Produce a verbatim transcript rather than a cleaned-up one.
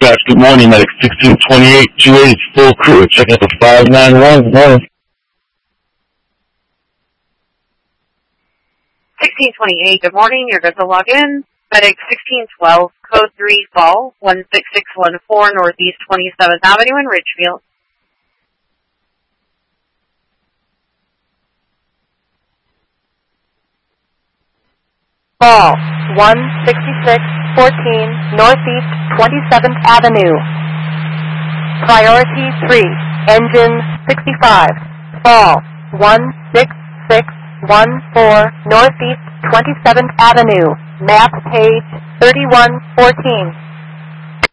Dispatch, good morning, medic sixteen twenty-eight, two eight, full crew, check out the five nine one, good morning. sixteen twenty-eight, good morning, you're good to log in. Medic sixteen twelve, code three, fall, one six six one four, Northeast twenty-seventh Avenue in Ridgefield. Fall, one sixty-six fourteen, Northeast twenty-seventh Avenue. Priority three, engine sixty-five. Fall, one six six one four, Northeast twenty-seventh Avenue. Map page thirty-one fourteen.